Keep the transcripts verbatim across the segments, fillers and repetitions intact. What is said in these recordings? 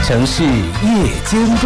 城市夜间部。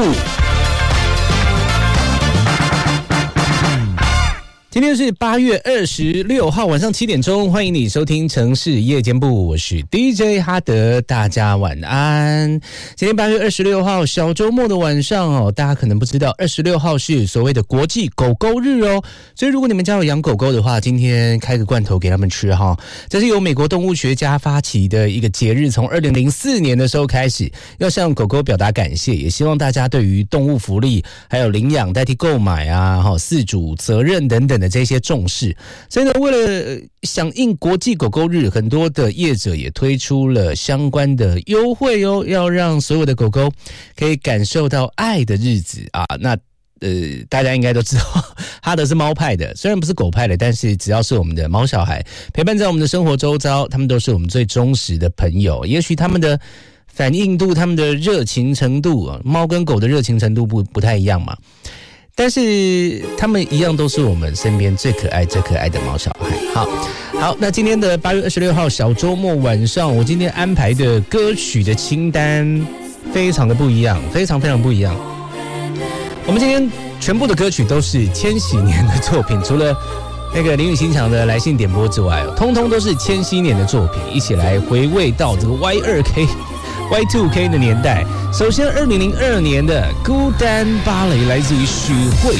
今天是八月二十六号晚上七点钟，欢迎你收听城市夜间部，我是 D J 哈德，大家晚安。今天八月二十六号小周末的晚上哦，大家可能不知道，二十六号是所谓的国际狗狗日哦，所以如果你们家有养狗狗的话，今天开个罐头给他们吃哈。这是由美国动物学家发起的一个节日，从二零零四年的时候开始，要向狗狗表达感谢，也希望大家对于动物福利还有领养代替购买啊，饲主责任等等的这些重视。所以呢，为了响应国际狗狗日，很多的业者也推出了相关的优惠哦，要让所有的狗狗可以感受到爱的日子啊。那呃，大家应该都知道，哈德是猫派的，虽然不是狗派的，但是只要是我们的猫小孩陪伴在我们的生活周遭，他们都是我们最忠实的朋友。也许他们的反应度、他们的热情程度，猫跟狗的热情程度不不太一样嘛。但是他们一样都是我们身边最可爱最可爱的毛小孩。好好，那今天的八月二十六号小周末晚上，我今天安排的歌曲的清单非常的不一样，非常非常不一样。我们今天全部的歌曲都是千禧年的作品，除了那个林雨欣强的来信点播之外，通通都是千禧年的作品，一起来回味到这个 Y 二 K、Y 二 K 的年代。首先，二零零二年的《孤单芭蕾》来自于许慧